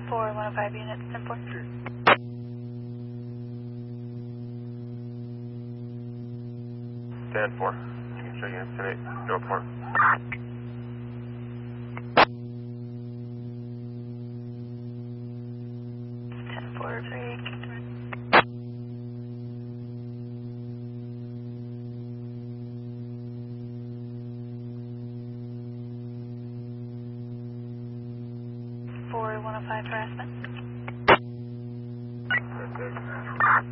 4105 units, 10-4. Stand 4. You can show units 10-8, go 4. For 105 harassment.